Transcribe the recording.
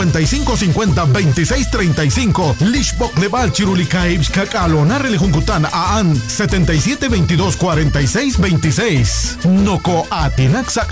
5550-2635. Lishbok Nebal Chirulikaips Kakalonar el Juncutan Aan 7722-4626. Noco Atinaxa